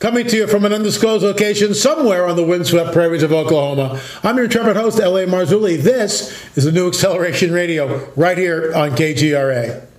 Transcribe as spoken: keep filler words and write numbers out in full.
Coming to you from an undisclosed location somewhere on the windswept prairies of Oklahoma, I'm your intrepid host, L A Marzulli. This is the New Acceleration Radio, right here on K G R A.